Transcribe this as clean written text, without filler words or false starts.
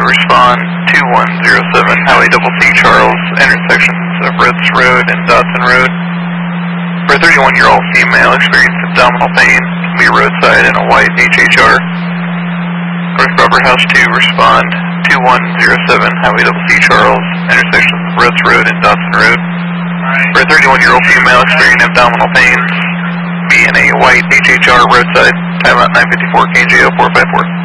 respond 2107 Highway Double C Charles, intersections of Ritz Road and Dodson Road. For a 31-year-old female experienced abdominal pain, be roadside in a white HHR. North Robert House 2, respond 2107 Highway Double C Charles, intersections of Ritz Road and Dodson Road. For a 31-year-old female experiencing abdominal pains, be in a white HHR roadside, timeout 954 KJO 454.